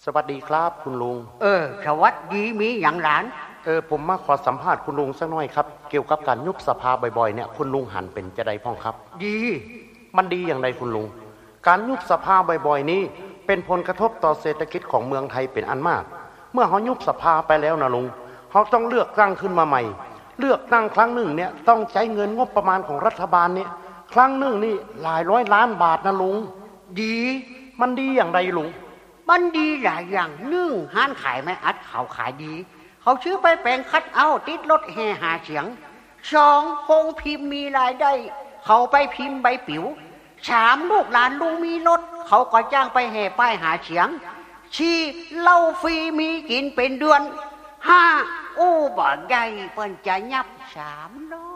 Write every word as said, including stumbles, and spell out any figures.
สวัสดีครับคุณลุงเออสวัสดีมีอย่างหลานเออผมมาขอสัมภาษณ์คุณลุงสักหน่อยครับเกี่ยวกับการยุบสภาบ่อยๆเนี่ยคุณลุงหันเป็นจะได้พ้องครับดีมันดีอย่างไรคุณลุงการยุบสภาบ่อยๆนี้เป็นผลกระทบต่อเศรษฐกิจของเมืองไทยเป็นอันมากเมื่อเขายุบสภาไปแล้วนะลุงเขาต้องเลือกตั้งขึ้นมาใหม่เลือกตั้งครั้งหนึ่งเนี่ยต้องใช้เงินงบประมาณของรัฐบาลเนี่ยครั้งหนึ่งนี่หลายร้อยล้านบาทนะลุงดีมันดีอย่างไรลุงมันดีหลายอย่างหนึ่งห้านขายไม่อัดเขาขายดีเขาซื้อไปแปลงคัดเอาติดรถแห่หาเสียงสองโรงพิมพ์มีรายได้เขาไปพิมพ์ใบปิ๋วสามลูกหลานลุงมีรถเขาก็จ้างไปแห่ป้ายหาเสียงสี่เหล้าฟรีมีกินเป็นเดือนห้าอู้บ่ใหญ่เปิ้นจะยับสามร้อย